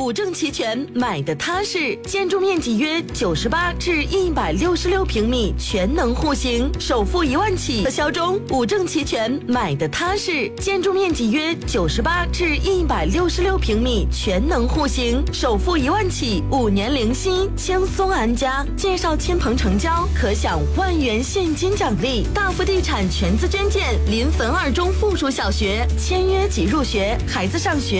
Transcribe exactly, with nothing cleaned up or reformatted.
五证齐全，买的踏实。建筑面积约九十八至一百六十六平米，全能户型，首付一万起，特销中。五证齐全，买的踏实。建筑面积约九十八至一百六十六平米，全能户型，首付一万起，五年零息，轻松安家。介绍亲朋成交，可享万元现金奖励。大福地产全资捐建临汾二中附属小学，签约即入学，孩子上学